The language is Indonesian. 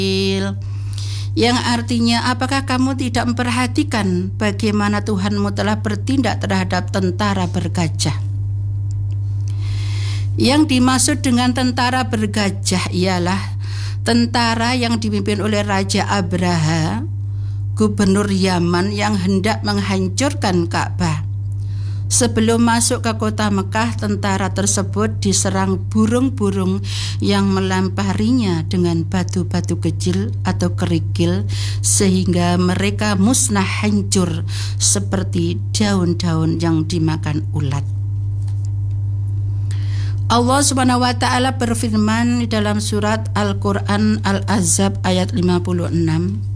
yang artinya, apakah kamu tidak memperhatikan bagaimana Tuhanmu telah bertindak terhadap tentara bergajah? Yang dimaksud dengan tentara bergajah ialah tentara yang dipimpin oleh Raja Abraha, gubernur Yaman yang hendak menghancurkan Ka'bah. Sebelum masuk ke kota Mekah, tentara tersebut diserang burung-burung yang melamparinya dengan batu-batu kecil atau kerikil, sehingga mereka musnah hancur seperti daun-daun yang dimakan ulat. Allah Subhanahu wa taala berfirman di dalam surat Al-Qur'an Al-Ahzab ayat 56,